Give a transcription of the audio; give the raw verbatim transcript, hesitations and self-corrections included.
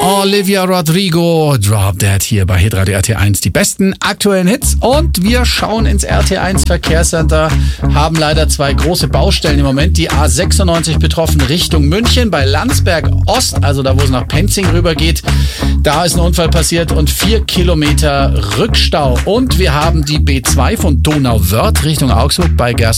Olivia Rodrigo, Drop Dead hier bei Hitradio R T eins. Die besten aktuellen Hits und wir schauen ins R T eins Verkehrscenter, haben leider zwei große Baustellen im Moment. Die A sechsundneunzig betroffen Richtung München bei Landsberg Ost, also da wo es nach Penzing rüber geht. Da ist ein Unfall passiert und vier Kilometer Rückstau. Und wir haben die B zwei von Donauwörth Richtung Augsburg bei Gers